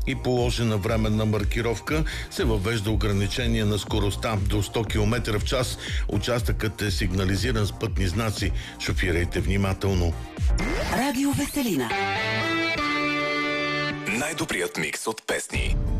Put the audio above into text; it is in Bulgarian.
и положена временна маркировка, се въвежда ограничение на скоростта до 100 км в час. Участъкът е сигнализиран с пътни знаци. Шофирайте внимателно. Радио Веселина. Най-добрият микс от песни.